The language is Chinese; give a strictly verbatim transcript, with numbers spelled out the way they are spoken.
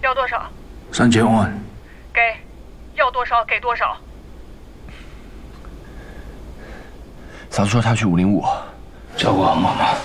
要多少？ 三千万。 给，要多少给多少。 嫂子说她去五零五， 照顾好妈妈。